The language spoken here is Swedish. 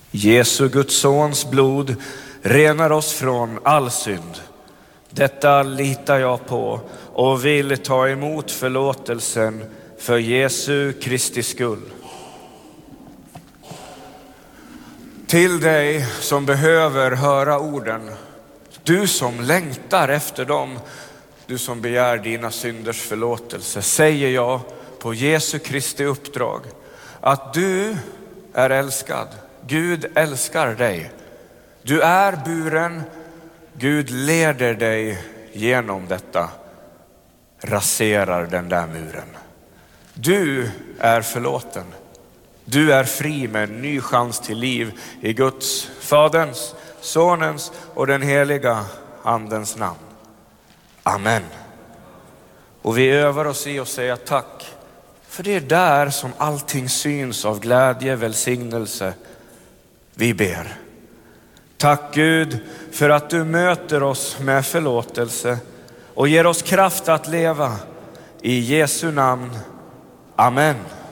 Jesu Guds sons blod renar oss från all synd. Detta litar jag på och vill ta emot förlåtelsen för Jesu Kristi skull. Till dig som behöver höra orden, du som längtar efter dem, du som begär dina synders förlåtelse, säger jag på Jesu Kristi uppdrag att du är älskad. Gud älskar dig. Du är buren. Gud leder dig genom detta. Raserar den där muren. Du är förlåten. Du är fri med en ny chans till liv i Guds, Faderns, Sonens och den heliga Andens namn. Amen. Och vi övar oss i att säga tack. För det är där som allting syns av glädje, välsignelse. Vi ber. Tack Gud för att du möter oss med förlåtelse och ger oss kraft att leva. I Jesu namn. Amen.